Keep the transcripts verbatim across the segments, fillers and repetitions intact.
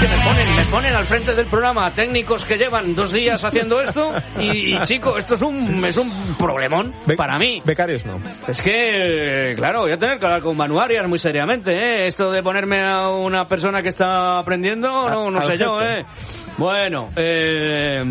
que me ponen, me ponen al frente del programa técnicos que llevan dos días haciendo esto y, y chico, esto es un, es un problemón Be- para mí. Becarios no. Es que, claro, voy a tener que hablar con Manu Arias muy seriamente, ¿eh? Esto de ponerme a una persona que está aprendiendo, no, no sé yo, ¿eh? Bueno, eh...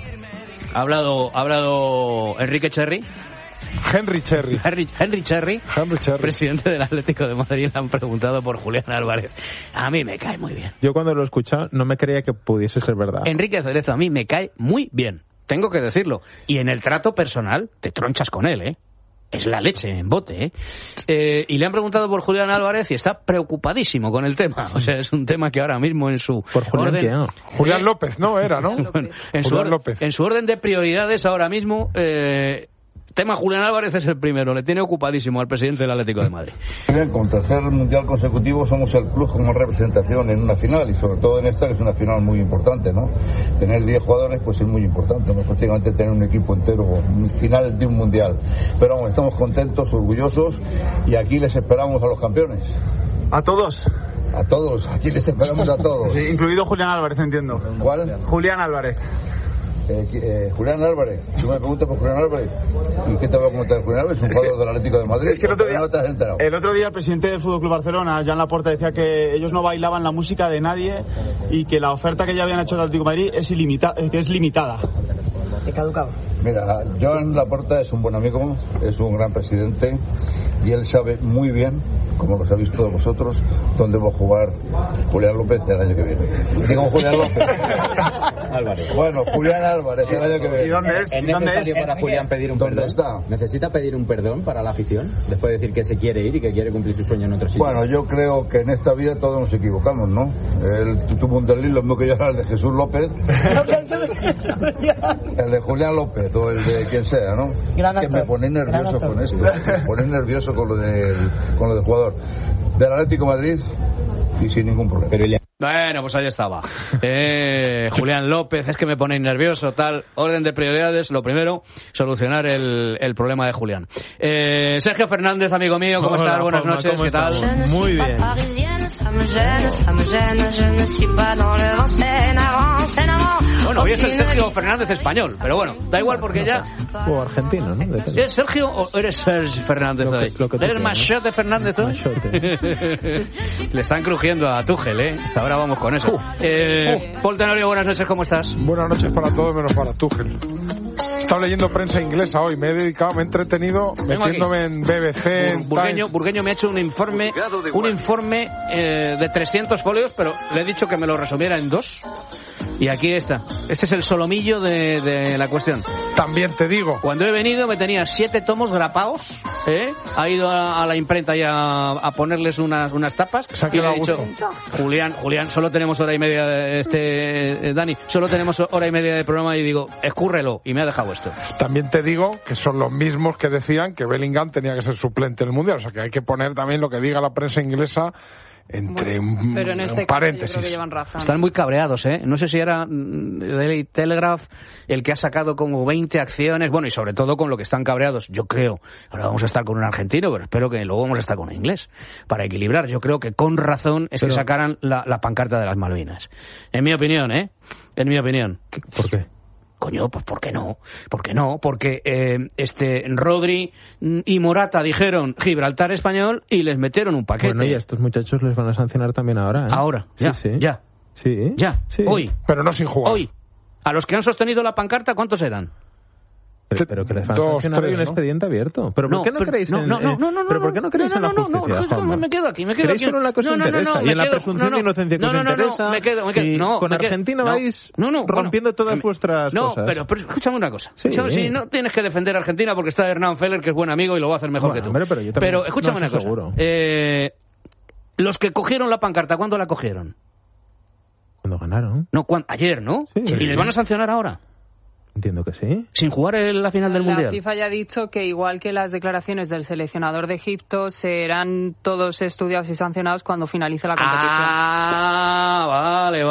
ha hablado, ha hablado Enrique Cherry. Henry Cherry. Henry, Henry Cherry, Henry Cherry, presidente del Atlético de Madrid. Le han preguntado por Julián Álvarez. A mí me cae muy bien. Yo cuando lo he escuchado no me creía que pudiese ser verdad. Enrique Cerezo a mí me cae muy bien. Tengo que decirlo. Y en el trato personal te tronchas con él, ¿eh? Es la leche en bote, ¿eh? ¿eh? Y le han preguntado por Julián Álvarez y está preocupadísimo con el tema. O sea, es un tema que ahora mismo en su por Julián, orden... No. Julián López, ¿no? Era, ¿no? Bueno, en, su Julián or... López. en su orden de prioridades ahora mismo... Eh... tema Julián Álvarez es el primero, le tiene ocupadísimo al presidente del Atlético de Madrid. Con tercer mundial consecutivo somos el club con más representación en una final y sobre todo en esta que es una final muy importante, ¿no? Tener diez jugadores pues es muy importante, ¿no? Prácticamente tener un equipo entero, un final de un mundial. Pero vamos, estamos contentos, orgullosos y aquí les esperamos a los campeones. ¿A todos? A todos, aquí les esperamos a todos. Sí, incluido Julián Álvarez, entiendo. ¿Cuál? Julián Álvarez. Eh, eh, Julián Álvarez, si me preguntas por Julián Álvarez, ¿y qué te voy a comentar de Julián Álvarez? Es un jugador del Atlético de Madrid. Es que el otro día, no te has enterado. El otro día el presidente del Fútbol Club Barcelona, Jan Laporta, decía que ellos no bailaban la música de nadie y que la oferta que ya habían hecho el Atlético de Madrid es, ilimita, que es limitada. ¿Te caducado? Mira, Joan Laporta es un buen amigo, es un gran presidente y él sabe muy bien, como lo sabéis todos vosotros, dónde va a jugar Julián López el año que viene. Digo Julián López. Álvarez. Bueno, Julián Álvarez el año que viene. ¿Y dónde es? ¿Es ¿Dónde necesario es? para Julián pedir un ¿Dónde perdón? está? ¿Necesita pedir un perdón para la afición? Después de decir que se quiere ir y que quiere cumplir su sueño en otro sitio. Bueno, yo creo que en esta vida todos nos equivocamos, ¿no? El tuvo un delito, lo mismo que yo era el de Jesús López. El de Julián López o el de quien sea, ¿no? Que me pone nervioso con esto. Me pone nervioso con lo del con lo del jugador del Atlético de Madrid y sin ningún problema. Pero Bueno, pues ahí estaba. Eh, Julián López, es que me pone nervioso, tal. Orden de prioridades, lo primero, solucionar el, el problema de Julián. Eh, Sergio Fernández, amigo mío, ¿cómo Hola, estás? Buenas Juanma, noches, ¿cómo ¿qué tal? estamos? Muy bien. Bueno, hoy es el Sergio Fernández español, pero bueno, da igual porque ya... O argentino, ¿no? Depende. ¿Eres Sergio o eres Sergio Fernández Lo que- hoy? lo que tú ¿Eres quieras, Machote Fernández hoy? Machote. Le están crujiendo a Tuchel, ¿eh? Ahora vamos con eso. Eh, Paul Tenorio, buenas noches, ¿cómo estás? Buenas noches para todos, menos para Tuchel. Estaba leyendo prensa inglesa hoy, me he dedicado, me he entretenido Vengo metiéndome aquí. en B B C, en Burgueño, Times. Burgueño me ha hecho un informe, un informe eh, de trescientos folios, pero le he dicho que me lo resumiera en dos. Y aquí está. Este es el solomillo de, de la cuestión. También te digo. Cuando he venido me tenía siete tomos grapados, ¿eh? Ha ido a, a la imprenta y a, a ponerles unas, unas tapas. Se ha Y le quedado he a dicho, gusto. Julián, Julián, solo tenemos hora y media, de este, eh, Dani, solo tenemos hora y media de programa y digo, escúrrelo. Y me ha dejado esto. También te digo que son los mismos que decían que Bellingham tenía que ser suplente en el Mundial. O sea que hay que poner también lo que diga la prensa inglesa entre Bueno, un, pero en este un caso paréntesis. yo creo que llevan razón. Están muy cabreados, ¿eh? No sé si era mm, Daily Telegraph el que ha sacado como veinte acciones, bueno, y sobre todo con lo que están cabreados, yo creo. Ahora vamos a estar con un argentino, pero espero que luego vamos a estar con un inglés, para equilibrar. Yo creo que con razón es Pero... que sacaran la, la pancarta de las Malvinas. En mi opinión, ¿eh? En mi opinión. ¿Por qué? Coño, pues ¿por qué no? ¿Por qué no? Porque eh, este Rodri y Morata dijeron Gibraltar español y les metieron un paquete. Bueno, y a estos muchachos les van a sancionar también ahora, ¿eh? Ahora, ya, sí, sí. ya. Sí. Ya, Sí. hoy. Pero no sin jugar. Hoy. A los que han sostenido la pancarta, ¿cuántos eran? Pero, pero que les van a Dos, sancionar tres, un ¿no? expediente abierto. ¿Pero No, por qué no pero- creéis no, en... no, no, en- no, no, ¿Pero por qué no creéis no, en la no, no, justicia, no, Juanma? me quedo aquí, me quedo ¿Creéis aquí. solo en la que os No, no, no, interesa? no, y en la me quedo- presunción no, no. de inocencia que No, os no, no, no, interesa. me quedo, me quedo. Y No, con me quedo- Argentina no, vais no, no, bueno, rompiendo todas me- vuestras no, cosas. pero, pero escúchame una cosa. Sí. Escúchame, si no tienes que defender a Argentina porque está Hernán Feller, que es buen amigo y lo va a hacer mejor Bueno, que tú. hombre, pero yo también Pero escúchame no una estoy cosa. seguro. Eh, los que cogieron la pancarta, ¿cuándo la cogieron? Cuando ganaron. No, ¿cuándo? Ayer, ¿no? Sí. ¿Y les van a sancionar ahora? Entiendo que sí. Sin jugar en la final del La Mundial. FIFA ya ha dicho que igual que las declaraciones del seleccionador de Egipto serán todos estudiados y sancionados cuando finalice la competición. Ah, vale, vale, vale.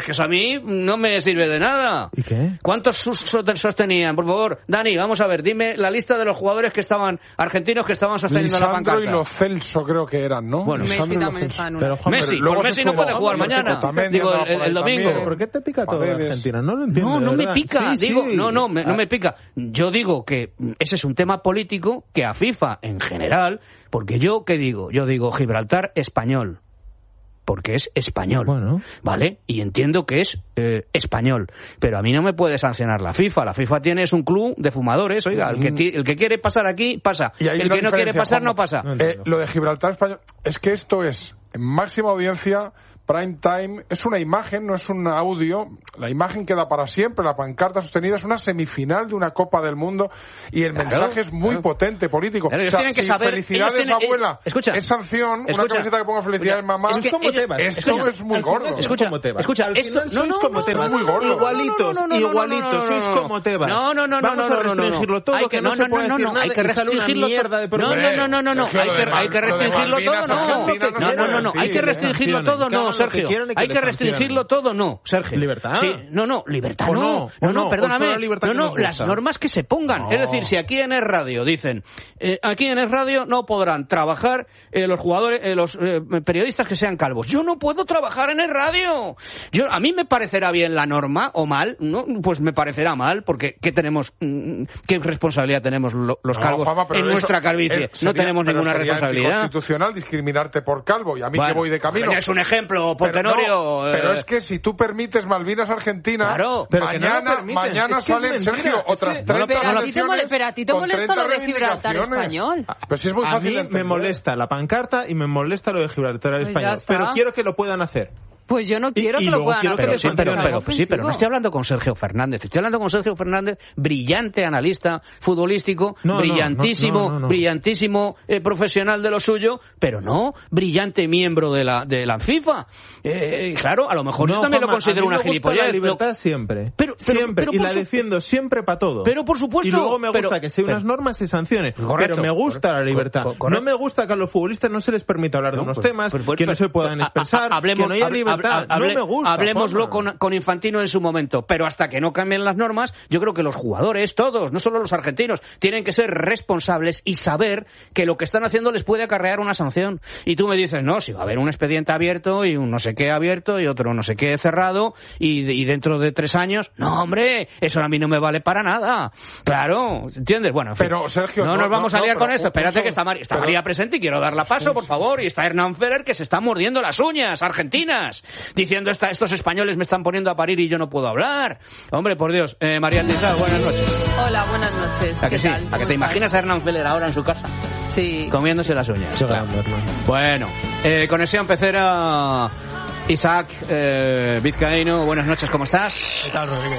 es que eso a mí no me sirve de nada. ¿Y qué? ¿Cuántos sus- sostenían? Por favor, Dani, vamos a ver, dime la lista de los jugadores que estaban, argentinos que estaban sosteniendo la Lisandro pancarta. y Lo Celso creo que eran, ¿no? Bueno, Messi Lisandro y Lo también Celso. está en una. Pero, Juan, Messi, pero luego pues se Messi no sumó puede jugar Jorge mañana. Otamendi, Digo, andaba el, por el ahí domingo. también. ¿por qué te pica todo de Paredes. Argentina? No lo entiendo. No, de no me verdad. pica, Sí, sí. digo, no, no, me- no Ah, me pica. Yo digo que ese es un tema político que a FIFA en general, porque yo, ¿qué digo? Yo digo Gibraltar español, porque es español, Bueno. ¿vale? Y entiendo que es eh, español, pero a mí no me puede sancionar la FIFA. La FIFA tiene es un club de fumadores, oiga, el que, ti- el que quiere pasar aquí, pasa. Y hay El una que no quiere diferencia, pasar, Juanma. no pasa. No Eh, entiendo. lo de Gibraltar español, es que esto es en máxima audiencia, prime time, es una imagen, no es un audio. La imagen queda para siempre, la pancarta sostenida es una semifinal de una Copa del Mundo y el Claro, mensaje es muy claro. potente político. Claro, ellos O sea, tienen que si saber- felicidades, ellos tienen- abuela, eh, escucha, es sanción, una escucha, camiseta que ponga felicidades, escucha, mamá. es que Es como ellos- Tebas. esto escucha, es muy al final gordo. sois Escucha, como Tebas. escucha, Al esto- final no, sois no, como no, Tebas. no, no, no, no, Igualitos, no, no, no, no, igualitos, no, no, sois no, no. como Tebas. No, no, no, no, Vamos no, a no, no, no, restringirlo todo, Hay que no, se puede no, decir no, nada, hay que y sale una restringirlo mierda de todo. No, programa. no, no, no, no, Sergio, hay lo que, de hay que Mal- lo de restringirlo todo, Malvinas no. Argentinas no No, se no, no, puede no, hay decir, que ¿eh? restringirlo Sancionen, todo, que hagan no, lo que Sergio. quieran y que Hay les que restringirlo sancionen. todo, no, Sergio. ¿Libertad? Sí, no, no, libertad ¿O no. no? No, ¿O no? no, ¿O perdóname. solo la libertad No, que no, nos las gusta? normas que se pongan. No. Es decir, si aquí en Es Radio dicen, eh, aquí en Es Radio no podrán trabajar eh, los jugadores, eh, los eh, periodistas que sean calvos. Yo no puedo trabajar en Es Radio. Yo, a mí me parecerá bien la norma o mal, ¿no? Pues me parecerá mal, porque ¿qué tenemos, mm, qué responsabilidad tenemos lo- los No, calvos Juanma, pero en eso nuestra calvicie? es- no sería- tenemos pero ninguna sería responsabilidad. anticonstitucional discriminarte por calvo y a mí Bueno, que voy de camino. es un ejemplo, Pero no, Pontenorio. pero eh, es que si tú permites Malvinas Argentina, Claro, pero que no lo mañana, permiten. mañana Es que es salen, mentira, Sergio, es que- otras No, treinta Pero a ti te selecciones mole- pero a ti te con molesta treinta lo de Gibraltar reivindicaciones. español. Pero si es muy A fácil mí de me entender. molesta la pancarta y me molesta lo de Gibraltar Pues ya español. está. Pero quiero que lo puedan hacer. Pues yo no quiero y que lo luego puedan quiero que hacer. Pero les sí, pero, sancionen. pero, sí, pero no estoy hablando con Sergio Fernández. Estoy hablando con Sergio Fernández, brillante analista futbolístico, No, no, brillantísimo, no, no, no, no. brillantísimo eh, profesional de lo suyo, pero no brillante miembro de la de la FIFA. Eh, claro, a lo mejor yo No, también lo Juanma, considero a mí una me gusta gilipollez. la Lo- libertad siempre. Pero- pero- siempre. pero y por la su- defiendo siempre para todo. Pero por supuesto. Y luego me gusta pero- que sea unas pero- normas se sancione. Correcto, pero me gusta correcto, la libertad. cor- correcto. No me gusta que a los futbolistas no se les permita hablar de No, unos pues- temas, pues- pues- que no pues- se puedan a- a- expresar, hablemos- que no haya hable- libertad. hable- no me gusta. Hablemoslo Juanma. con, con Infantino en su momento, pero hasta que no cambien las normas, yo creo que los jugadores, todos, no solo los argentinos, tienen que ser responsables y saber que lo que están haciendo les puede acarrear una sanción. Y tú me dices, no, si va a haber un expediente abierto y un no sé qué abierto y otro no sé qué cerrado y, y dentro de tres años, no, hombre, eso a mí no me vale para nada. Claro, ¿entiendes? Bueno, en fin, Pero, Sergio, no, no, nos vamos no, a liar no, con pero esto. un- Espérate un que está, María, está pero- María presente y quiero darla paso, por favor. Y está Hernán Feller que se está mordiendo las uñas, argentinas, diciendo esta, estos españoles me están poniendo a parir y yo no puedo hablar. Hombre, por Dios. Eh, María Tizal, buenas noches. Hola, buenas noches. ¿A que ¿Qué sí? tal? ¿A que ¿Cómo te estás? imaginas a Hernán Feller ahora en su casa? Sí. Comiéndose las uñas. Qué Claro. grande, hermano. Bueno, eh, conexión pecera. Isaac eh, Vizcaíno, buenas noches, ¿cómo estás? ¿Qué tal, Rodrigo?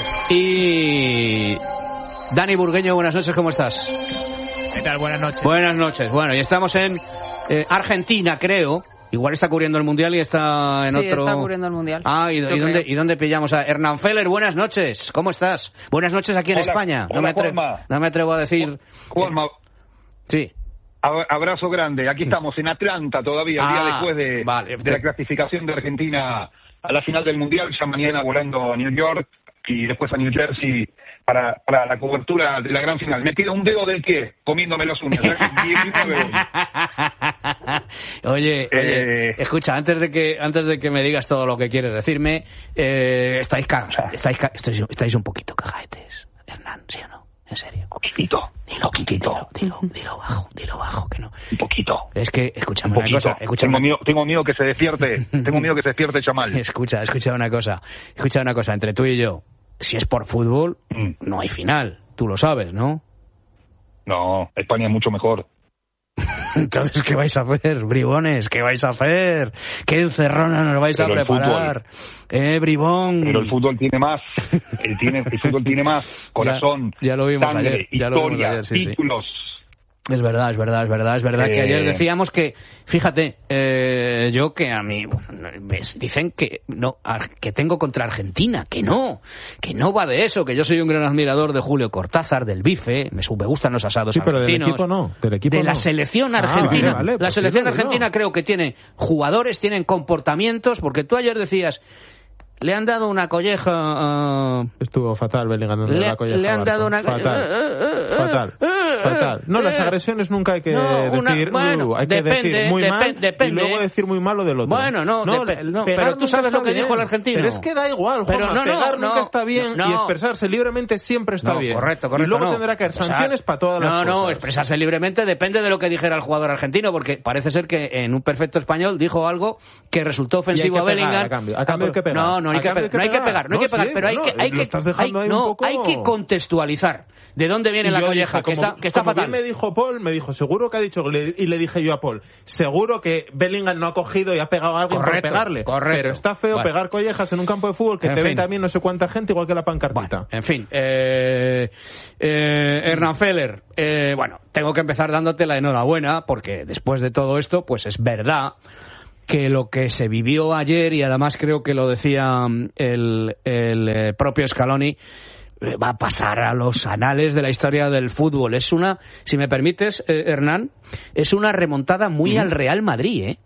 Y Dani Burgueño, buenas noches, ¿cómo estás? ¿Qué tal? Buenas noches. Buenas noches. Bueno, y estamos en eh, Argentina, creo. Igual está cubriendo el Mundial y está en Sí, otro... está cubriendo el Mundial. Ah, ¿y, Yo y dónde, creo. ¿y dónde pillamos a Hernán Feller? Buenas noches, ¿cómo estás? Buenas noches aquí en Hola, España. No, hola, me atre- Juanma. no me atrevo a decir... Juanma, Sí. ab- abrazo grande. Aquí estamos en Atlanta todavía, el Ah, día después de, vale. de la clasificación de Argentina a la final del Mundial. Ya mañana volando a New York y después a New Jersey para, para la cobertura de la gran final. Me queda un dedo del pie comiéndome las uñas. diecinueve hoy. Oye, oye, Eh. escucha, antes de que antes de que me digas todo lo que quieres decirme, eh, estáis, ca- estáis, ca- estáis, estáis un poquito cagaetes, Hernán, ¿sí o no? En serio. Poquitito, Dilo, poquitito, dilo, dilo, dilo bajo, dilo bajo, que no. un poquito. Es que, escúchame Un una poquito. cosa, escúchame. Tengo miedo, tengo miedo que se despierte. Tengo miedo que se despierte Chamal. Escucha, escucha una cosa, escucha una cosa, entre tú y yo, si es por fútbol, Mm. no hay final, tú lo sabes, ¿no? No, España es mucho mejor. Entonces, ¿qué vais a hacer, bribones? ¿Qué vais a hacer? ¿Qué encerrona nos vais Pero a el preparar? Eh, bribón. Pero el fútbol tiene más. El, tiene, el fútbol tiene más. Corazón, Ya- ya lo vimos sangre, ayer, ya lo vimos historia, ayer, sí, sí. títulos. Es verdad, es verdad, es verdad, es verdad que Eh. ayer decíamos que, fíjate, eh, yo que a mí, bueno, ves, dicen que no, ar- que tengo contra Argentina, que no, que no va de eso, que yo soy un gran admirador de Julio Cortázar, del bife, me, su- me gustan los asados Sí, pero del argentinos. equipo no. Del equipo de la no. selección Ah, argentina. vale, vale, la pues selección sí, pero argentina no. creo que tiene jugadores, tienen comportamientos, porque tú ayer decías, le han dado una colleja. Uh... Estuvo fatal Bellingham dando le, la colleja. Le han Barco. dado una fatal. Uh, uh, uh, fatal. Uh, uh, fatal. No, las agresiones nunca hay que no, una, decir. Bueno, uh, hay depende, que decir muy dep- mal depende. y luego decir muy malo del otro. Bueno, no, no, dep- el, no pero tú sabes lo que bien. dijo el argentino. Pero es que da igual, pero Juanma, no, pegar no, nunca está bien no. y expresarse libremente siempre está no, bien. Correcto, correcto. Y luego no. tendrá que haber sanciones o sea, para todas las no, cosas. No, no, expresarse libremente depende de lo que dijera el jugador argentino, porque parece ser que en un perfecto español dijo algo que resultó ofensivo a Bellingham. Pegar, a cambio, a cambio hay que pegar. No, no hay, que, pe- no hay que pegar, no hay que pegar, sí, pero hay no, que, hay lo que, estás dejando hay, ahí no, un poco... hay que contextualizar de dónde viene y la yo colleja, dije, que como, está, que está como fatal. Bien me dijo Paul, me dijo, seguro que ha dicho, y le dije yo a Paul, seguro que Bellingham no ha cogido y ha pegado a alguien correcto, por pegarle. Correcto. Pero está feo bueno. pegar collejas en un campo de fútbol que en te fin. ve también no sé cuánta gente, igual que la pancartita. Bueno, en fin, eh, eh, Hernán Feller, eh, bueno, tengo que empezar dándote la enhorabuena, porque después de todo esto, pues es verdad que lo que se vivió ayer, y además creo que lo decía el, el propio Scaloni, va a pasar a los anales de la historia del fútbol. Es una, si me permites, eh, Hernán, es una remontada muy mm. al Real Madrid, ¿eh?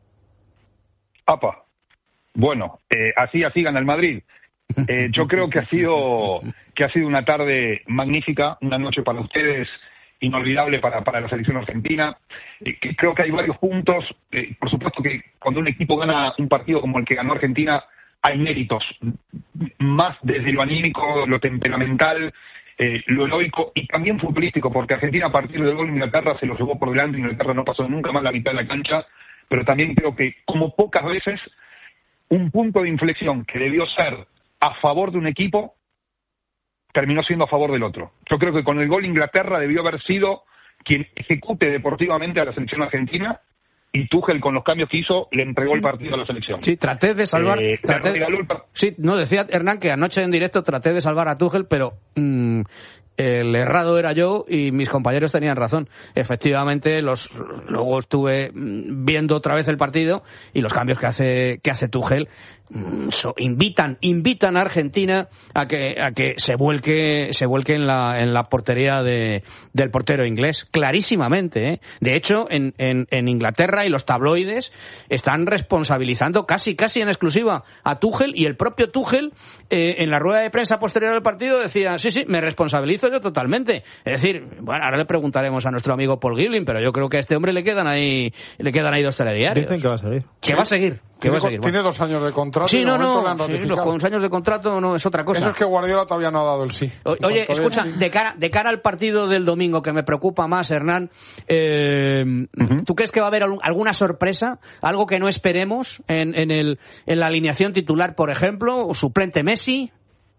Apa. Bueno, eh, así así gana el Madrid. Eh, yo creo que ha sido que ha sido una tarde magnífica, una noche para ustedes inolvidable para, para la selección argentina. Eh, que creo que hay varios puntos. Eh, por supuesto que cuando un equipo gana un partido como el que ganó Argentina, hay méritos, más desde lo anímico, lo temperamental, eh, lo heroico y también futbolístico, porque Argentina a partir del gol de Inglaterra se lo llevó por delante, Inglaterra no pasó nunca más la mitad de la cancha, pero también creo que, como pocas veces, un punto de inflexión que debió ser a favor de un equipo, terminó siendo a favor del otro. Yo creo que con el gol Inglaterra debió haber sido quien ejecute deportivamente a la selección argentina, y Tuchel, con los cambios que hizo, le entregó el partido a la selección. Sí, traté de salvar... Eh, traté, el... Sí, no, decía Hernán que anoche en directo traté de salvar a Tuchel, pero mmm, el errado era yo y mis compañeros tenían razón. Efectivamente, los luego estuve viendo otra vez el partido y los cambios que hace que hace Tuchel mmm, so, invitan invitan a Argentina a que a que se vuelque se vuelque en la en la portería de del portero inglés, clarísimamente, ¿eh? De hecho, en, en en Inglaterra y los tabloides están responsabilizando casi casi en exclusiva a Tuchel, y el propio Tuchel eh, en la rueda de prensa posterior al partido decía, sí, sí, me responsabilizo yo totalmente. Es decir, bueno, ahora le preguntaremos a nuestro amigo Paul Gibling, pero yo creo que a este hombre le quedan ahí le quedan ahí dos telediarios. Dicen que va a seguir. Que va a seguir. Que tiene, va a seguir. Tiene bueno. dos años de contrato. Sí, y de no, no, le han sí, los con años de contrato no es otra cosa. Eso es que Guardiola todavía no ha dado el sí. O, oye, escucha, sí. de cara, de cara al partido del domingo, que me preocupa más, Hernán, eh, uh-huh. ¿tú crees que va a haber algún, alguna sorpresa? ¿Algo que no esperemos en, en, el, en la alineación titular, por ejemplo? ¿O suplente Messi?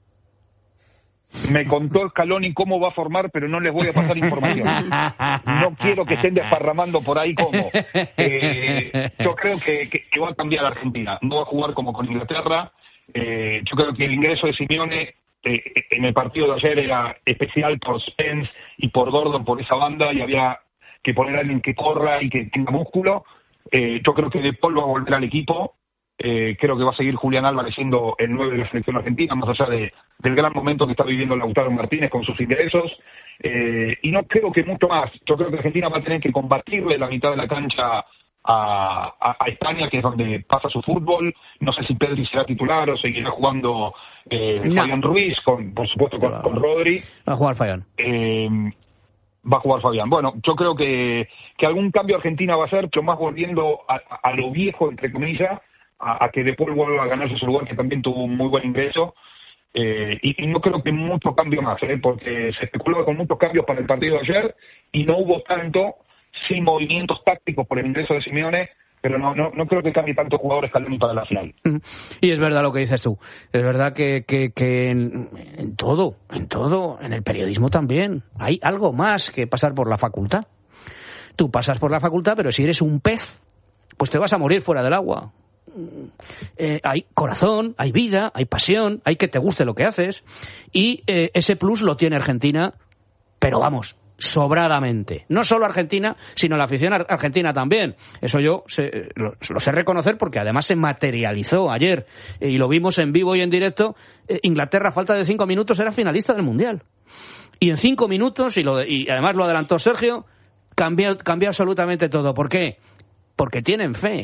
Me contó Scaloni cómo va a formar, pero no les voy a pasar información. No quiero que estén desparramando por ahí cómo. Eh, yo creo que, que, que va a cambiar Argentina. No va a jugar como con Inglaterra. Eh, yo creo que el ingreso de Simeone eh, en el partido de ayer era especial por Spence y por Gordon, por esa banda, y había que poner a alguien que corra y que tenga músculo. Eh, yo creo que De Paul va a volver al equipo. Eh, creo que va a seguir Julián Álvarez siendo el nueve de la selección argentina, más allá de, del gran momento que está viviendo Lautaro Martínez con sus ingresos. Eh, y no creo que mucho más. Yo creo que Argentina va a tener que combatirle la mitad de la cancha a, a, a España, que es donde pasa su fútbol. No sé si Pedri será titular o seguirá jugando eh, no. Fabián Ruiz, con, por supuesto con, con Rodri. Va a jugar Fabián. Eh, va a jugar Fabián. Bueno, yo creo que, que algún cambio Argentina va a hacer, pero más volviendo a, a lo viejo, entre comillas, a, a que De Paul vuelva a ganarse su lugar, que también tuvo un muy buen ingreso. Eh, y, y no creo que mucho cambio más, ¿eh? Porque se especulaba con muchos cambios para el partido de ayer y no hubo tanto, sin movimientos tácticos por el ingreso de Simeone, pero no no, no creo que cambie tanto jugadores Scaloni para la final. Y es verdad lo que dices tú, es verdad que, que, que en, en todo, en todo, en el periodismo también, hay algo más que pasar por la facultad. Tú pasas por la facultad, pero si eres un pez, pues te vas a morir fuera del agua. Eh, hay corazón, hay vida, hay pasión, hay que te guste lo que haces, y eh, ese plus lo tiene Argentina, pero vamos, sobradamente. No solo Argentina, sino la afición ar- argentina también. Eso yo sé, lo, lo sé reconocer, porque además se materializó ayer, eh, y lo vimos en vivo y en directo. eh, Inglaterra, a falta de cinco minutos, era finalista del Mundial, y en cinco minutos, y, lo de, y además lo adelantó Sergio, cambió, cambió absolutamente todo. ¿Por qué? Porque tienen fe.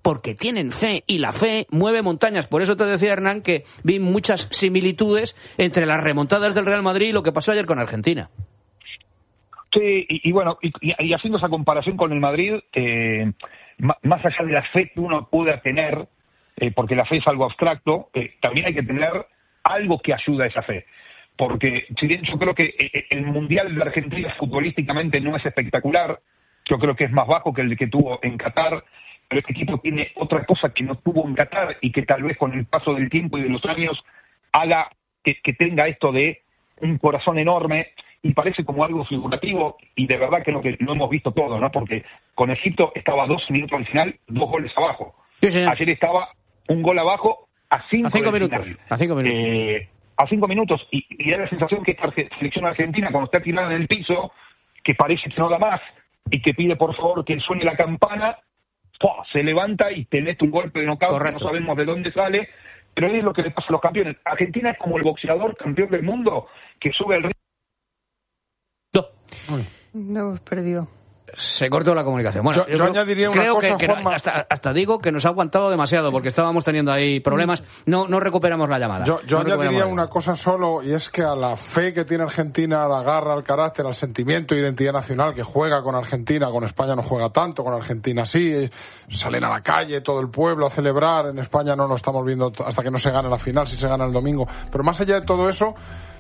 porque tienen fe, y la fe mueve montañas. Por eso te decía, Hernán, que vi muchas similitudes entre las remontadas del Real Madrid y lo que pasó ayer con Argentina. Sí, y, y bueno, y, y haciendo esa comparación con el Madrid, eh, más allá de la fe que uno pueda tener, eh, porque la fe es algo abstracto, eh, también hay que tener algo que ayude a esa fe. Porque si bien yo creo que el Mundial de Argentina futbolísticamente no es espectacular, yo creo que es más bajo que el que tuvo en Qatar, pero este equipo tiene otra cosa que no tuvo en Qatar y que tal vez con el paso del tiempo y de los años haga que, que tenga esto de un corazón enorme, y parece como algo figurativo, y de verdad creo que lo hemos visto todo, ¿no? Porque con Egipto estaba a dos minutos al final, dos goles abajo. Sí, sí. Ayer estaba un gol abajo a cinco, a cinco minutos. Final. A cinco minutos. Eh, a cinco minutos, y, y da la sensación que esta selección argentina, cuando está tirada en el piso, que parece que no da más, y que pide por favor que suene la campana, ¡pua!, se levanta y te mete un golpe de nocaut que no sabemos de dónde sale, pero es lo que le pasa a los campeones. Argentina es como el boxeador campeón del mundo que sube el ring. No hemos perdido. Se cortó la comunicación. Bueno, yo, yo, yo añadiría una creo cosa, que, que Juanma. hasta, hasta digo que nos ha aguantado demasiado porque estábamos teniendo ahí problemas. No, no recuperamos la llamada. Yo, yo no añadiría una cosa solo, y es que a la fe que tiene Argentina, a la garra, al carácter, al sentimiento e identidad nacional que juega con Argentina, con España no juega tanto, con Argentina sí, salen a la calle todo el pueblo a celebrar. En España no lo estamos viendo hasta que no se gane la final, si se gana el domingo. Pero más allá de todo eso,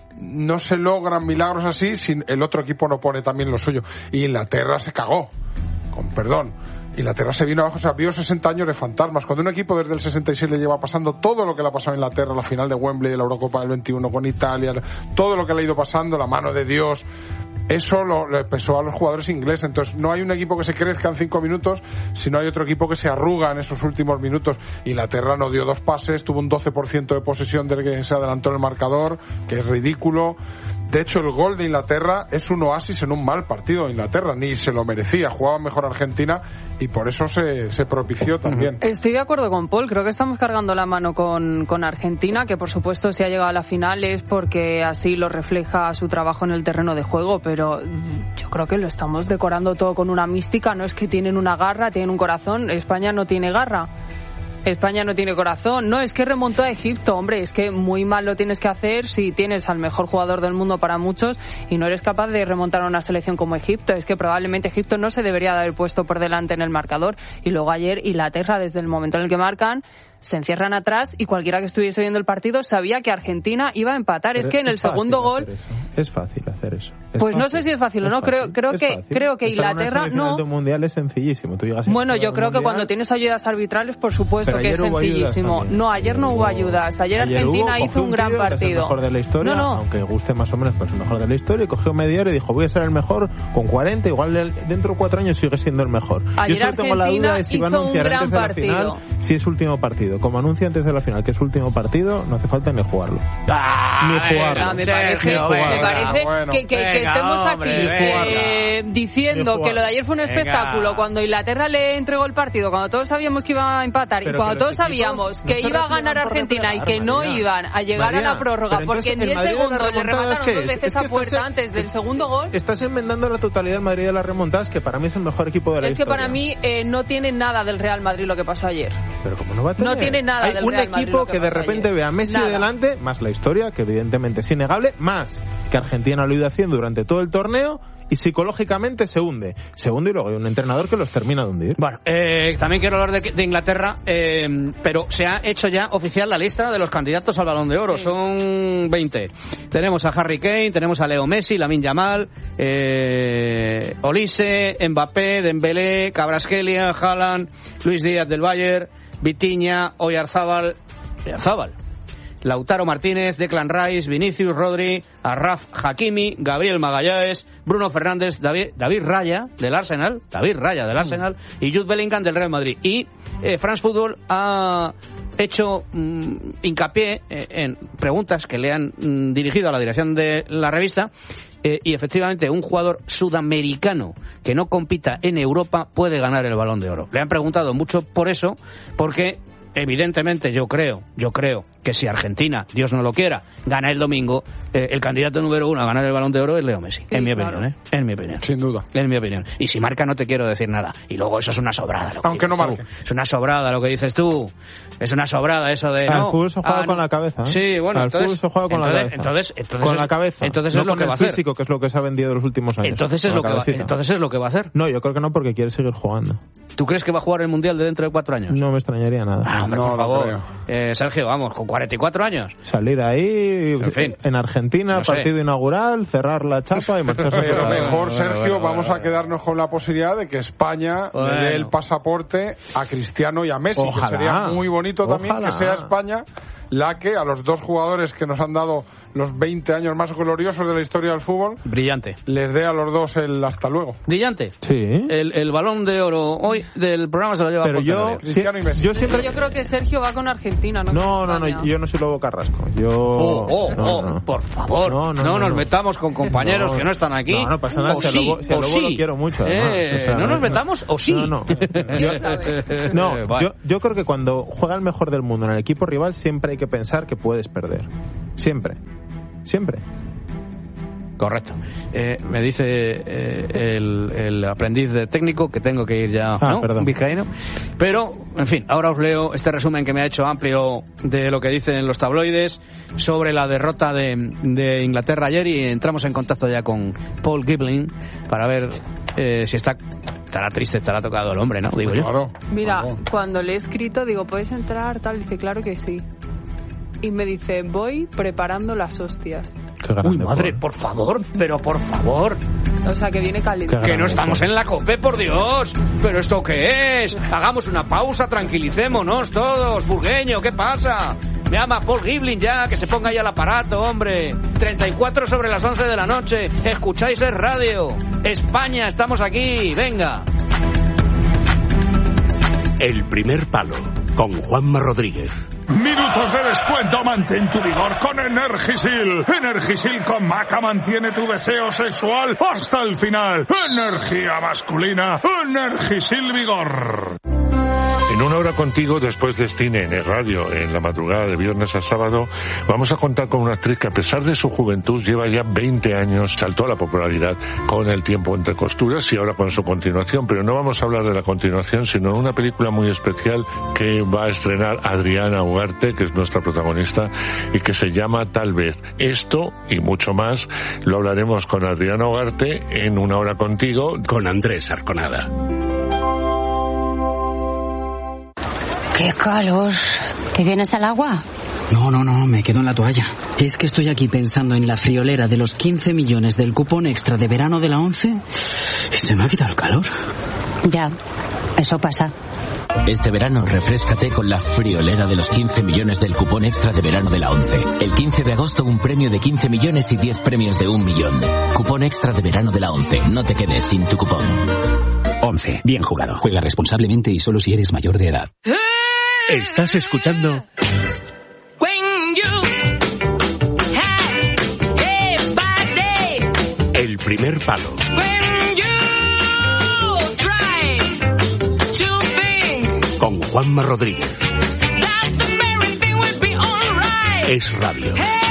no se logran milagros así si el otro equipo no pone también lo suyo. Y Inglaterra se cagó, con perdón. Inglaterra se vino abajo, o sea, vio sesenta años de fantasmas. Cuando un equipo desde el sesenta y seis le lleva pasando todo lo que le ha pasado a Inglaterra, la final de Wembley, de la Eurocopa del veintiuno con Italia, todo lo que le ha ido pasando, la mano de Dios, eso lo, le pesó a los jugadores ingleses. Entonces no hay un equipo que se crezca en cinco minutos, sino hay otro equipo que se arruga en esos últimos minutos. Inglaterra no dio dos pases, tuvo un doce por ciento de posesión desde que se adelantó el marcador, que es ridículo. De hecho, el gol de Inglaterra es un oasis en un mal partido de Inglaterra, ni se lo merecía, jugaba mejor Argentina y por eso se, se propició también. Estoy de acuerdo con Paul, creo que estamos cargando la mano con, con Argentina, que por supuesto si ha llegado a la final es porque así lo refleja su trabajo en el terreno de juego, pero yo creo que lo estamos decorando todo con una mística. No es que tienen una garra, tienen un corazón. España no tiene garra. España no tiene corazón. No, es que remontó a Egipto. Hombre, es que muy mal lo tienes que hacer si tienes al mejor jugador del mundo para muchos y no eres capaz de remontar a una selección como Egipto. Es que probablemente Egipto no se debería de haber puesto por delante en el marcador. Y luego ayer Inglaterra, desde el momento en el que marcan, se encierran atrás y cualquiera que estuviese viendo el partido sabía que Argentina iba a empatar. Pero es que en el segundo gol... Es fácil hacer eso. Es pues fácil. No sé si es fácil o no. Creo, creo que fácil. creo que Estar Inglaterra en una no. De mundial es sencillísimo. Tú llegas bueno, yo creo que cuando tienes ayudas arbitrales, por supuesto que es sencillísimo. No, ayer no hubo ayudas. Ayer, ayer Argentina hubo, hizo un, un gran partido. Es el mejor de la historia, no, no. aunque guste más o menos, pero es el mejor de la historia. Y cogió media hora y dijo, voy a ser el mejor con cuarenta. Igual dentro de cuatro años sigue siendo el mejor. Ayer yo solo tengo la duda de si va a anunciar antes de la final si es último partido. Como anuncia antes de la final que es último partido, no hace falta ni jugarlo. Ah, ni jugarlo. Venga, me parece, Sergio, me venga, parece bueno. que, que, venga, que estemos hombre, aquí eh, diciendo que lo de ayer fue un venga. espectáculo cuando Inglaterra le entregó el partido, cuando todos sabíamos que iba a empatar pero y cuando todos sabíamos que no iba a ganar Argentina y que no María. iban a llegar María, a la prórroga porque en diez segundos le remataron dos veces es que a puerta en, antes del segundo gol. Estás enmendando la totalidad del Madrid de las remontadas, que para mí es el mejor equipo de la es historia. Es que para mí eh, no tiene nada del Real Madrid lo que pasó ayer. Pero como no va a tener. No tiene nada Hay del un Real Madrid equipo lo que, que de pasó repente ayer. ve a Messi Nada. delante, más la historia, que evidentemente es innegable, más que Argentina lo ha ido haciendo durante todo el torneo, y psicológicamente se hunde. Se hunde y luego hay un entrenador que los termina de hundir. Bueno, eh, también quiero hablar de, de Inglaterra, eh, pero se ha hecho ya oficial la lista de los candidatos al Balón de Oro. Sí. Son veinte. Tenemos a Harry Kane, tenemos a Leo Messi, Lamine Yamal, eh, Olise, Mbappé, Dembélé, Kvaratskhelia, Haaland, Luis Díaz del Bayern, Vitinha, Oyarzábal, Oyarzábal, Lautaro Martínez, Declan Rice, Vinicius, Rodri, Achraf Hakimi, Gabriel Magalhães, Bruno Fernández, David, David Raya del Arsenal, David Raya del Arsenal mm. y Jude Bellingham del Real Madrid. Y eh, France Football ha hecho mm, hincapié eh, en preguntas que le han mm, dirigido a la dirección de la revista. Eh, y efectivamente un jugador sudamericano que no compita en Europa puede ganar el Balón de Oro. Le han preguntado mucho por eso, porque evidentemente yo creo, yo creo que si Argentina, Dios no lo quiera, gana el domingo, eh, el candidato número uno a ganar el Balón de Oro es Leo Messi, sí, en mi claro. opinión, ¿eh? En mi opinión. Sin duda. En mi opinión. Y si marca no te quiero decir nada. Y luego eso es una sobrada. Lo que Aunque no marque. Tú. Es una sobrada lo que dices tú. Es una sobrada eso de... Al no, fútbol se juega ah, con la cabeza, ¿eh? Sí, bueno, Al entonces... fútbol se juega con entonces, la cabeza. Entonces, entonces, con la cabeza. Entonces no es lo con que el va a hacer. físico, que es lo que se ha vendido los últimos años. Entonces es, lo que va, entonces es lo que va a hacer. No, yo creo que no, porque quiere seguir jugando. ¿Tú crees que va a jugar el Mundial de dentro de cuatro años? No me extrañaría nada. Ah, hombre, no, por favor. No eh, Sergio, vamos, con cuarenta y cuatro años. Salir ahí, en, fin, en Argentina, no sé. partido inaugural, cerrar la chapa y marcharse. Pero mejor, bueno, Sergio, bueno, bueno, vamos bueno. a quedarnos con la posibilidad de que España bueno. le dé el pasaporte a Cristiano y a Messi, Ojalá. que sería muy bonito Ojalá. también que sea España la que a los dos jugadores que nos han dado los veinte años más gloriosos de la historia del fútbol, brillante, les dé a los dos el hasta luego. Brillante. Sí. El, el Balón de Oro hoy del programa se lo lleva Pero yo, Cristiano y Messi. Yo siempre yo creo que Sergio va con Argentina, ¿no? No, no, no, yo no soy Lobo Carrasco. Yo Oh, oh, no, oh, no. por favor, no, no, no, no nos no. metamos con compañeros no, que no están aquí. No, no pasa nada, o si a sí, Lobo, si a Lobo sí. lo quiero mucho. Eh, o sea, no nos metamos o sí. No, no. Yo, no, vale. yo, yo creo que cuando juega el mejor del mundo en el equipo rival siempre hay que pensar que puedes perder. Siempre. Siempre. Correcto. Eh, me dice eh, el, el aprendiz de técnico que tengo que ir ya, ah, ¿no? Perdón. Vizcaíno. Pero, en fin, ahora os leo este resumen que me ha hecho amplio de lo que dicen los tabloides sobre la derrota de, de Inglaterra ayer y entramos en contacto ya con Paul Gibling para ver eh, si está estará triste, estará tocado el hombre, ¿no? Digo pues yo. Claro, Mira, claro. Cuando le he escrito, digo, ¿puedes entrar? Tal, dice, claro que sí. Y me dice, voy preparando las hostias. Uy, madre, por favor, pero por favor. O sea, que viene caliente. Que no estamos en la COPE, por Dios. ¿Pero esto qué es? Hagamos una pausa, tranquilicémonos todos. Burgueño, ¿qué pasa? Me llama Paul Gibling ya, que se ponga ahí al aparato, hombre. treinta y cuatro sobre las once de la noche. Escucháis el radio. España, estamos aquí. Venga. El primer palo, con Juanma Rodríguez. Minutos de descuento, mantén tu vigor con Energisil. Energisil con maca mantiene tu deseo sexual hasta el final. Energía masculina, Energisil Vigor. En una hora contigo, después de Cine en el radio, en la madrugada de viernes a sábado, vamos a contar con una actriz que a pesar de su juventud lleva ya veinte años, saltó a la popularidad con El tiempo entre costuras y ahora con su continuación, pero no vamos a hablar de la continuación, sino de una película muy especial que va a estrenar Adriana Ugarte, que es nuestra protagonista, y que se llama Tal vez. Esto y mucho más lo hablaremos con Adriana Ugarte en Una hora contigo, con Andrés Arconada. ¡Qué calor! ¿Te vienes al agua? No, no, no, me quedo en la toalla. Es que estoy aquí pensando en la friolera de los quince millones del cupón extra de verano de la ONCE y se me ha quitado el calor. Ya, eso pasa. Este verano refréscate con la friolera de los quince millones del cupón extra de verano de la ONCE. El quince de agosto un premio de quince millones y diez premios de un millón. Cupón extra de verano de la ONCE. No te quedes sin tu cupón. ONCE. Bien jugado. Juega responsablemente y solo si eres mayor de edad. Estás escuchando El primer palo. Con Juanma Rodríguez. Es radio.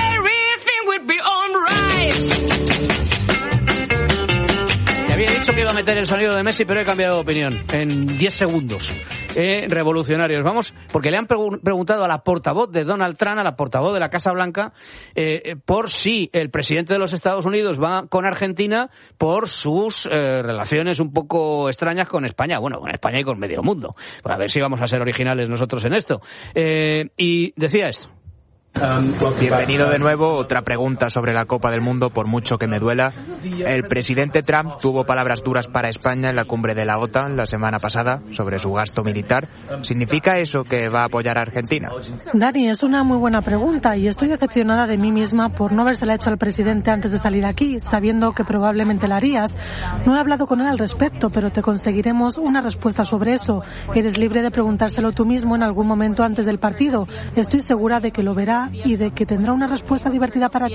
Te había dicho que iba a meter el sonido de Messi, pero he cambiado de opinión en diez segundos. Eh, revolucionarios. Vamos, porque le han pregu- preguntado a la portavoz de Donald Trump, a la portavoz de la Casa Blanca, eh, por si el presidente de los Estados Unidos va con Argentina por sus eh, relaciones un poco extrañas con España. Bueno, con España y con medio mundo. Para ver si vamos a ser originales nosotros en esto. Eh, y decía esto. Bienvenido de nuevo. Otra pregunta sobre la Copa del Mundo, por mucho que me duela. El presidente Trump tuvo palabras duras para España en la cumbre de la OTAN la semana pasada sobre su gasto militar. ¿Significa eso que va a apoyar a Argentina? Dani, es una muy buena pregunta y estoy decepcionada de mí misma por no habérsela hecho al presidente antes de salir aquí, sabiendo que probablemente la harías. No he hablado con él al respecto, pero te conseguiremos una respuesta sobre eso. Eres libre de preguntárselo tú mismo en algún momento antes del partido. Estoy segura de que lo verá y de que tendrá una respuesta divertida para ti.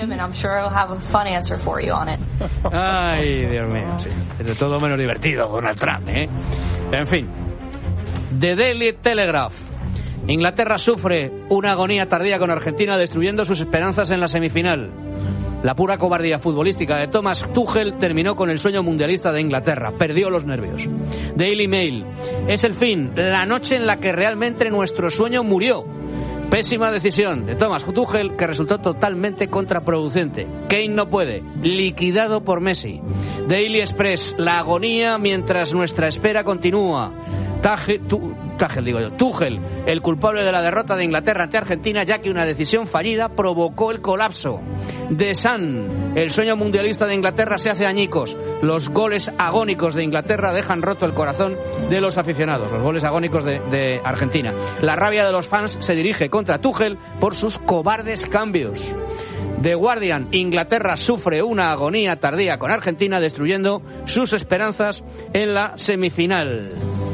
Ay, Dios mío, sí. Es de todo menos divertido Donald Trump, ¿eh? En fin. The Daily Telegraph Inglaterra sufre una agonía tardía con Argentina, destruyendo sus esperanzas en la semifinal. La pura cobardía futbolística de Thomas Tuchel terminó con el sueño mundialista de Inglaterra. Perdió los nervios. Daily Mail. Es el fin, la noche en la que realmente nuestro sueño murió. Pésima decisión de Thomas Tuchel, que resultó totalmente contraproducente. Kane no puede. Liquidado por Messi. Daily Express. La agonía mientras nuestra espera continúa. Tuchel, Tuchel, digo yo, Tuchel, el culpable de la derrota de Inglaterra ante Argentina, ya que una decisión fallida provocó el colapso. The Sun, el sueño mundialista de Inglaterra se hace añicos. Los goles agónicos de Inglaterra dejan roto el corazón de los aficionados. Los goles agónicos de, de Argentina. La rabia de los fans se dirige contra Tuchel por sus cobardes cambios. The Guardian, Inglaterra sufre una agonía tardía con Argentina, destruyendo sus esperanzas en la semifinal.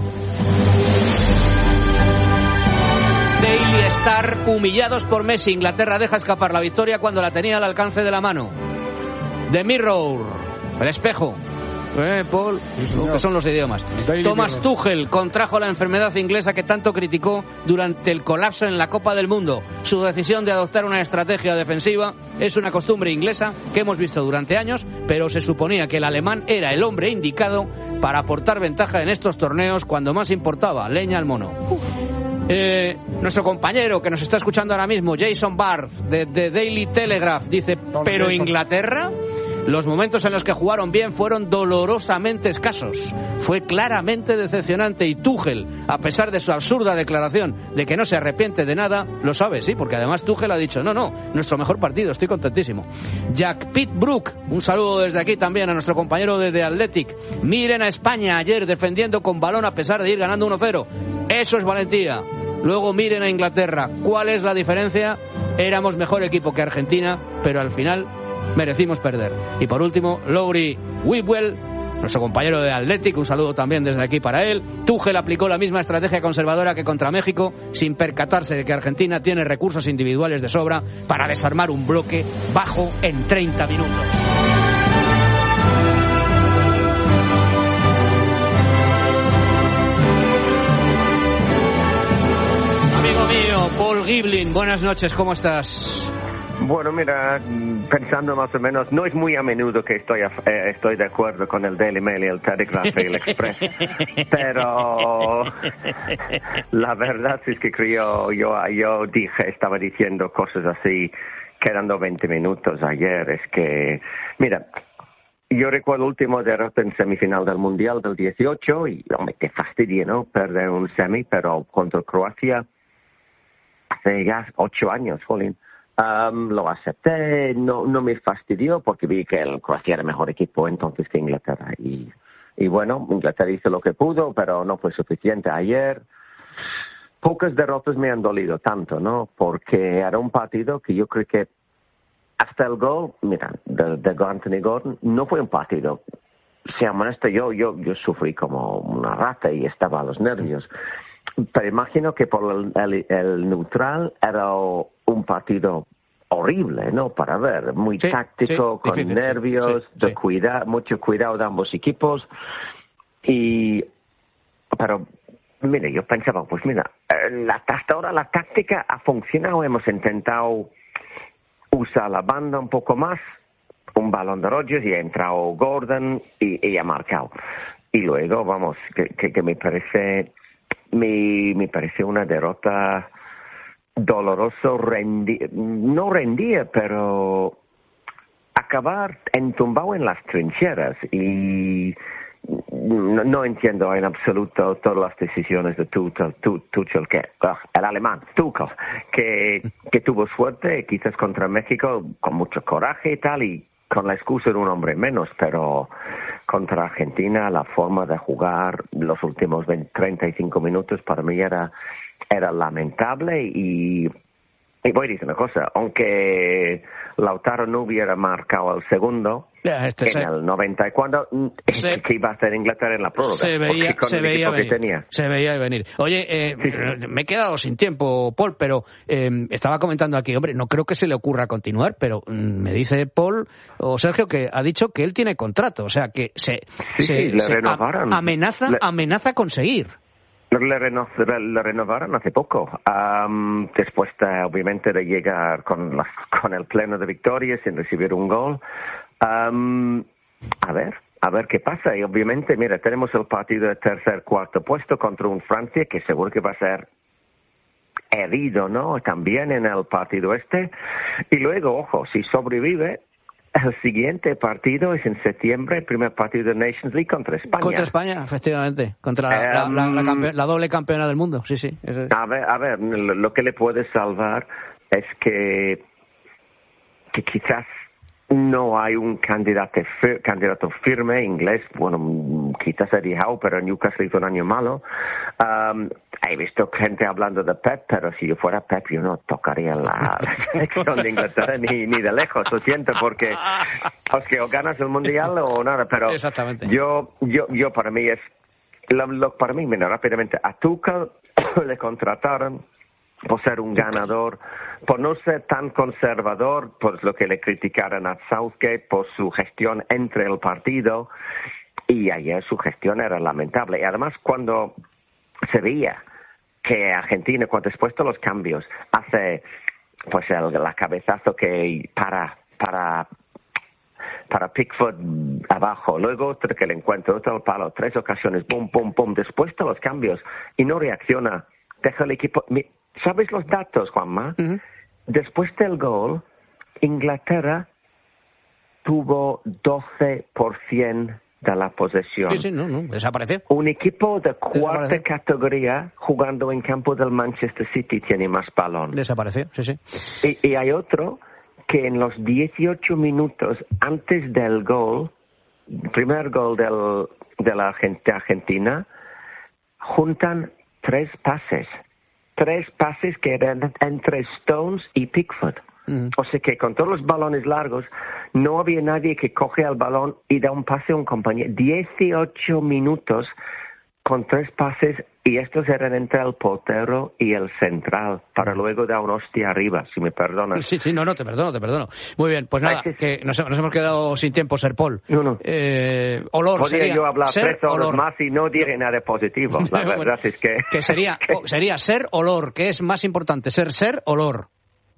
Daily Star, humillados por Messi, Inglaterra deja escapar la victoria cuando la tenía al alcance de la mano. The Mirror, el espejo. Eh, Paul, lo que son los idiomas. Daily Thomas Mirror. Tuchel contrajo la enfermedad inglesa que tanto criticó durante el colapso en la Copa del Mundo. Su decisión de adoptar una estrategia defensiva es una costumbre inglesa que hemos visto durante años, pero se suponía que el alemán era el hombre indicado para aportar ventaja en estos torneos cuando más importaba. Leña al mono. Eh, nuestro compañero que nos está escuchando ahora mismo, Jason Barth, de The Daily Telegraph, dice, ¿pero Inglaterra? Los momentos en los que jugaron bien fueron dolorosamente escasos. Fue claramente decepcionante y Tuchel, a pesar de su absurda declaración de que no se arrepiente de nada, lo sabe, sí, porque además Tuchel ha dicho, no, no, nuestro mejor partido, estoy contentísimo. Jack Pitbrook, un saludo desde aquí también a nuestro compañero de The Athletic. Miren a España ayer defendiendo con balón a pesar de ir ganando uno cero. Eso es valentía. Luego miren a Inglaterra. ¿Cuál es la diferencia? Éramos mejor equipo que Argentina, pero al final merecimos perder. Y por último, Lowry Whitwell, nuestro compañero de Athletic, un saludo también desde aquí para él. Tuchel aplicó la misma estrategia conservadora que contra México, sin percatarse de que Argentina tiene recursos individuales de sobra para desarmar un bloque bajo en treinta minutos. Paul Giblin, buenas noches, ¿cómo estás? Bueno, mira, pensando más o menos, no es muy a menudo que estoy a, eh, estoy de acuerdo con el Daily Mail, el Telegraph y el Express, pero la verdad es que creo, yo, yo dije, estaba diciendo cosas así, quedando veinte minutos ayer, es que, mira, yo recuerdo el último derrota en semifinal del Mundial del dieciocho y, hombre, te fastidia, ¿no?, perder un semi, pero contra Croacia hace ya ocho años, jolín. Um, lo acepté, no, no me fastidió porque vi que el Croacia era mejor equipo entonces que Inglaterra. Y, y bueno, Inglaterra hizo lo que pudo, pero no fue suficiente. Ayer, pocas derrotas me han dolido tanto, ¿no? Porque era un partido que yo creo que hasta el gol, mira, de, de Anthony Gordon, no fue un partido. Sea honesto, yo, yo, yo sufrí como una rata y estaba a los nervios. Pero imagino que por el, el, el neutral era un partido horrible, ¿no? Para ver, muy sí, táctico, sí, con difícil, nervios, sí, sí. de cuidar, mucho cuidado de ambos equipos. Y, pero, mire, yo pensaba, pues mira, la, hasta ahora la táctica ha funcionado, hemos intentado usar la banda un poco más, un balón de Rodgers y ha entrado Gordon y, y ha marcado. Y luego, vamos, que, que, que me parece... Me, me parece una derrota dolorosa, rendi, no rendía, pero acabar entumbado en las trincheras. Y no, no entiendo en absoluto todas las decisiones de Tuchel, Tuchel que, el alemán, Tuchel, que, que tuvo suerte, quizás contra México, con mucho coraje y tal, y con la excusa de un hombre menos, pero contra Argentina la forma de jugar los últimos veinte, treinta y cinco minutos para mí era, era lamentable y, y voy a decir una cosa, aunque Lautaro no hubiera marcado el segundo yeah, este en se... el noventa y cuatro, se... que iba a hacer Inglaterra en la prórroga. Se veía, se veía venir. Tenía. Se veía venir. Oye, eh, sí, sí. me he quedado sin tiempo, Paul, pero eh, estaba comentando aquí, hombre, no creo que se le ocurra continuar, pero mm, me dice Paul o Sergio que ha dicho que él tiene contrato, o sea que se, sí, se, sí, le se renovaron. A, amenaza, le... amenaza con seguir. Le, reno, le renovaron hace poco, um, después de, obviamente de llegar con, las, con el pleno de victorias sin recibir un gol. Um, a ver, a ver qué pasa. Y obviamente, mira, tenemos el partido de tercer, cuarto puesto contra un Francia que seguro que va a ser herido, ¿no? También en el partido este. Y luego, ojo, si sobrevive, el siguiente partido es en septiembre, el primer partido de Nations League contra España. Contra España, efectivamente. Contra la, um, la, la, la, campe- la doble campeona del mundo, sí, sí. Eso es. A ver, a ver, lo que le puede salvar es que, que quizás no hay un candidato, fir- candidato firme inglés. Bueno, quizás Eddie Howe, pero Newcastle hizo un año malo. Um, he visto gente hablando de Pep, pero si yo fuera Pep yo no tocaría la, la selección de Inglaterra ni, ni de lejos, lo siento, porque o, que o ganas el Mundial o nada, pero exactamente. yo yo yo para mí es lo, lo, para mí, mira, rápidamente, a Tuchel le contrataron por ser un ganador, por no ser tan conservador, por lo que le criticaron a Southgate, por su gestión entre el partido, y ayer su gestión era lamentable. Y además cuando se veía que Argentina, cuando después de los cambios, hace pues el la cabezazo que para para para Pickford abajo, luego otro que le encuentra, otro al palo, tres ocasiones, pum, pum, pum, después de los cambios, y no reacciona, deja el equipo. ¿Sabes los datos, Juanma? Uh-huh. Después del gol, Inglaterra tuvo doce por ciento de la posesión. Sí, sí, no, no, desapareció. Un equipo de cuarta categoría jugando en campo del Manchester City tiene más balón. Desapareció, sí, sí. Y, y hay otro que en los dieciocho minutos antes del gol, primer gol del, de la Argentina, juntan tres pases. Tres pases que eran entre Stones y Pickford. Mm. O sea que con todos los balones largos, no había nadie que coge el balón y da un pase a un compañero. dieciocho minutos con tres pases, y estos eran entre el portero y el central, para luego dar una hostia arriba, si me perdonas. Sí, sí, no, no, te perdono, te perdono. Muy bien, pues nada, que nos, nos hemos quedado sin tiempo, Ser Paul. No, no. Eh, olor, Podría sería, yo hablar ser, tres horas olor. más y no diré nada positivo. La verdad bueno, es que... Que sería, sería ser, olor, que es más importante, ser, ser, olor.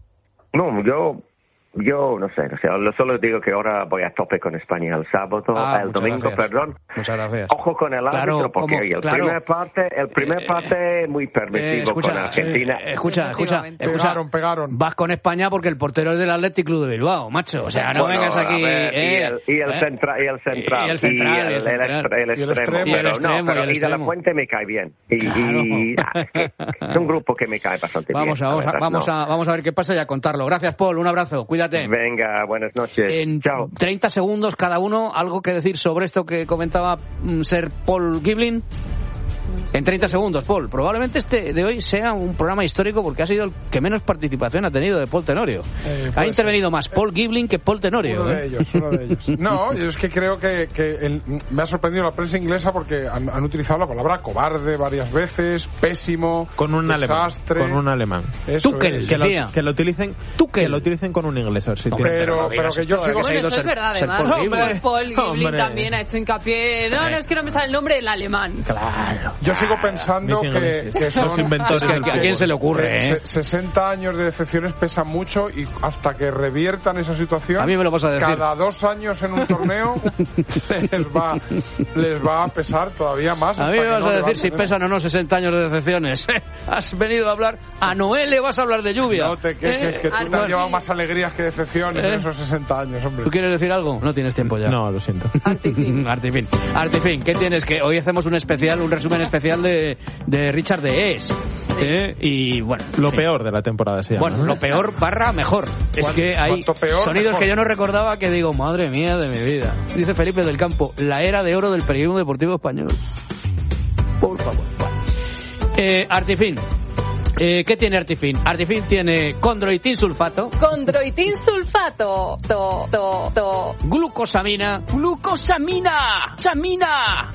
No, yo... Yo no sé, o sea, solo digo que ahora voy a tope con España el sábado, ah, el domingo, gracias. perdón. Muchas gracias. Ojo con el árbitro, claro, porque como, el claro. primer parte, el primer parte muy permisivo eh, escucha, con Argentina. Eh, escucha, escucha, escucha, pegaron, pegaron. Vas con España porque el portero es del Athletic Club de Bilbao, macho. O sea, no bueno, vengas aquí. Ver, eh, y el, y el eh, central, y el central, y el central, y el, y el, central. el, el, el, y el extremo, extremo, pero el extremo, no, pero y el y de la extremo. Fuente me cae bien. Y, claro. y ah, es, es un grupo que me cae bastante vamos bien. A, vamos, a, vamos, no. a, vamos a ver qué pasa y a contarlo. Gracias, Paul. Un abrazo. Cuídate. Venga, buenas noches. En Chao. treinta segundos cada uno, algo que decir sobre esto que comentaba mm, Ser Paul Giblin. En treinta segundos, Paul. Probablemente este de hoy sea un programa histórico porque ha sido el que menos participación ha tenido de Paul Tenorio. Eh, ha intervenido ser. más Paul Giblin que Paul Tenorio. Uno ¿eh? de ellos, uno de ellos. No, yo es que creo que, que el, me ha sorprendido la prensa inglesa porque han, han utilizado la palabra cobarde varias veces, pésimo, con un desastre. alemán. Con un alemán. Eso Tuchel, es. Que lo, decía. que lo utilicen, Tuchel. que lo utilicen con un inglés. A ver si no, tiene- pero, no pero que yo sigo. Bueno, eso es ser- verdad, ser además. Paul Paul, Paul Giblin Hombre. también ha hecho hincapié. No, no, es que no me sale el nombre del alemán. Claro. Yo sigo pensando Mis que, ingleses. que son Los inventores Es que del a quién se le ocurre, que ¿eh? se- sesenta años de decepciones pesan mucho y hasta que reviertan esa situación, A mí me lo vas a decir. cada dos años en un torneo les va les va a pesar todavía más. A hasta mí me que vas no a decir levanten si eso. pesan o no sesenta años de decepciones. Has venido a hablar. A Noel le vas a hablar de lluvia. No te quejes, ¿Eh? que tú te Arturo. has llevado más alegrías que decepciones ¿Eh? en esos sesenta años, hombre. ¿Tú quieres decir algo? No tienes tiempo ya. No, lo siento. Artifin. Artifin. Artifin, ¿qué tienes? Que hoy hacemos un especial, un resumen especial de, de Richard de Es. ¿Eh? Y bueno. Lo en fin. peor de la temporada se llama. Bueno, ¿no? lo peor barra mejor. Es Cuan- que hay cuanto peor, sonidos mejor. que yo no recordaba que digo, madre mía de mi vida. Dice Felipe del Campo, la era de oro del periodismo deportivo español. Por favor. Eh, Artifin. Eh, ¿Qué tiene Artifin? Artifin tiene condroitin sulfato, Condroitin sulfato. To, to, to. glucosamina, glucosamina, samina,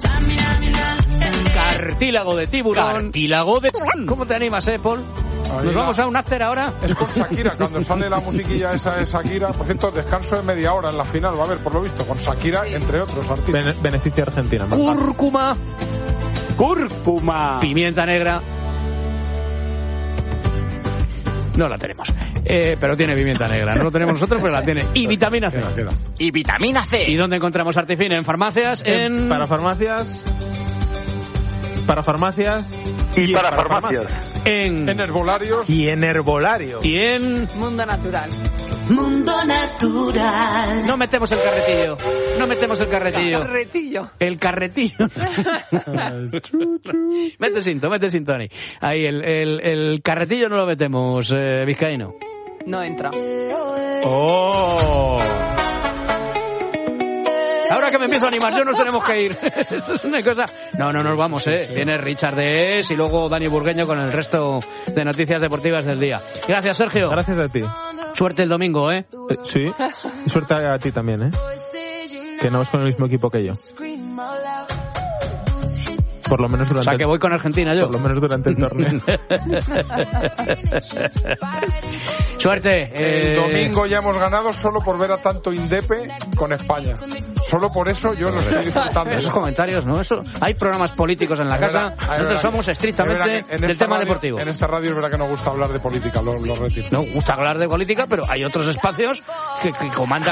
cartílago de tiburón, cartílago de... ¿Cómo te animas, eh, Paul? Ahí ¿Nos va. vamos a un after ahora? Es con Shakira, cuando sale la musiquilla esa de Shakira. Por cierto, descanso de media hora en la final, va a haber, por lo visto, con Shakira, entre otros artistas. Bene- beneficio a Argentina. Marta. Cúrcuma, Cúrcuma. Pimienta negra. No la tenemos, eh, pero tiene pimienta negra. No lo tenemos nosotros, pero la tiene. Y vitamina C. Queda, queda. Y vitamina C. ¿Y dónde encontramos Artifine? En farmacias, en... en... Para farmacias... Para farmacias... Y, y para, para farmacias. farmacias. En... En herbolarios. Y en herbolarios. Y en... Mundo Natural. Mundo Natural. No metemos el carretillo. No metemos el carretillo. El carretillo. El carretillo. Mete cinto, mete cinto, Tony. Ahí, el, el, el carretillo no lo metemos, eh, vizcaíno. No entra. ¡Oh! Ahora que me empiezo a animar, yo nos tenemos que ir. Esto es una cosa... No, no nos vamos, ¿eh? Viene Richard de Es y luego Dani Burgueño con el resto de noticias deportivas del día. Gracias, Sergio. Gracias a ti. Suerte el domingo, ¿eh? eh sí. Suerte a ti también, ¿eh? Que no es con el mismo equipo que yo. Por lo menos durante... O sea, que voy con Argentina yo. Por lo menos durante el torneo. Suerte. El eh... domingo ya hemos ganado solo por ver a tanto Indepe con España. Solo por eso yo lo estoy disfrutando. Esos comentarios, ¿no? Eso, hay programas políticos en la casa. Verdad, Nosotros verdad, somos estrictamente del tema radio, deportivo. En esta radio es verdad que no gusta hablar de política, lo, lo retiro. No gusta hablar de política, pero hay otros espacios que, que comandan